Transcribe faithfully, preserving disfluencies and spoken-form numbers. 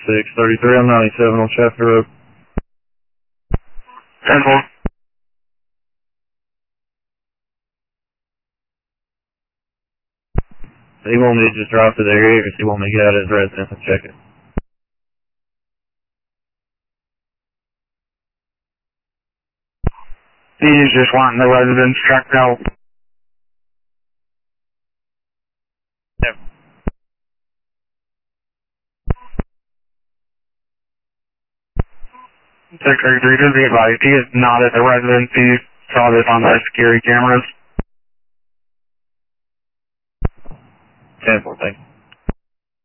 six thirty-three on ninety-seven on Shafter Road. ten four. He want me to just drive to the area because he want me to get out of his residence and check it. He's just wanting the residence checked out. Yep. six thirty-three, just be advised, he is not at the residence. He saw this on the security cameras. ten four, thank you.